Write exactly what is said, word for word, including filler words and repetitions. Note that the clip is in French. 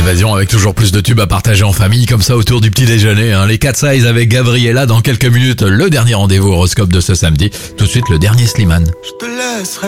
Évasion avec toujours plus de tubes à partager en famille comme ça autour du petit déjeuner. Hein. Les Cat Size avec Gabriella dans quelques minutes. Le dernier rendez-vous horoscope de ce samedi. Tout de suite le dernier Slimane. Je te laisserai